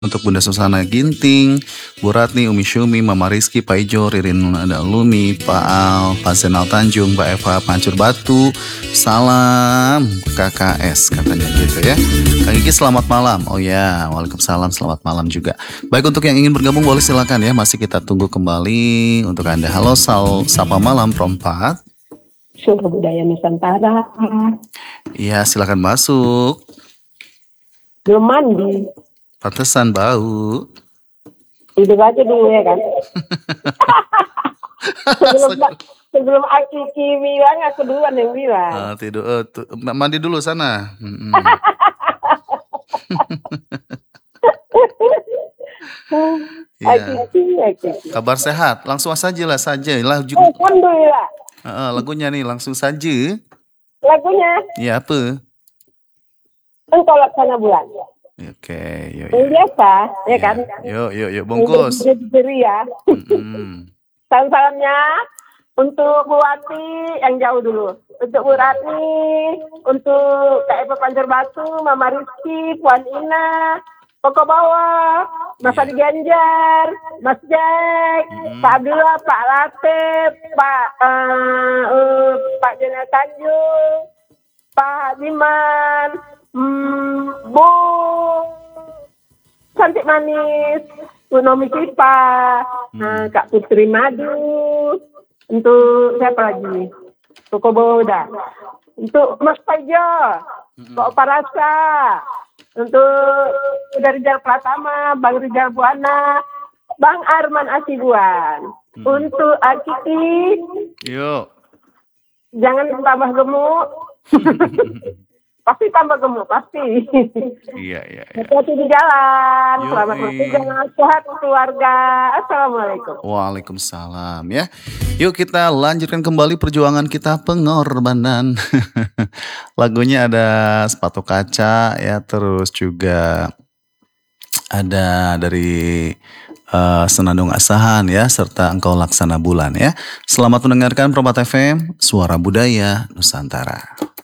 Untuk Bunda Susana Ginting, Bu Ratni, Umi Syumi, Mama Rizky, Pak Ijo, Ririn Ada Lumi, Pak Al, Pak Zenal Tanjung, Mbak Eva, Pancur Batu. Salam KKS katanya gitu ya. Kang Iki selamat malam. Oh ya, waalaikumsalam, selamat malam juga. Baik, untuk yang ingin bergabung boleh silakan ya. Masih kita tunggu kembali untuk Anda. Halo, sapa malam Rompat. Suara Budaya Nusantara. Iya, silakan masuk. Belum mandi. Pantesan bau. Tidur aja dulu ya kan. sebelum Aki bilang, aku duluan yang bilang. Tidur, mandi dulu sana. Ya. Kabar sehat, langsung saja lah. Alhamdulillah. Lagunya nih langsung saja. Lagunya? Iya, apa? Engkau Laksana Bulan. Oke, yuk. Yang biasa, ya kan? Yuk, bungkus. Beri ya. Salam-salamnya untuk Bu Wati yang jauh dulu. Untuk Bu Ratni, untuk Kak Eva Pancur Batu, Mama Rizky, Puan Ina, Koko Bawah, Mas Adi Ganjar, Mas Jack, Pak Abdullah, Pak Latif, Pak Jenal Tanjung, Pak Diman, Bu Cantik Manis, Bu Nomi Kipa, Kak Putri Madu, untuk siapa lagi? Koko Boda, untuk Mas Paijo, Kak Parasa, untuk dari Rijal Pratama, Bang Rijal Buana, Bang Arman Asibuan, untuk Akiki, yuk, jangan tambah gemuk. Pasti tambah gemuk, pasti. Iya. Hati-hati di jalan. Selamat berjalan sehat keluarga. Assalamualaikum. Waalaikumsalam ya. Yuk kita lanjutkan kembali perjuangan kita pengorbanan. Lagunya ada Sepatu Kaca ya, terus juga ada dari Senandung Asahan ya, serta Engkau Laksana Bulan ya. Selamat mendengarkan Permata FM, Suara Budaya Nusantara.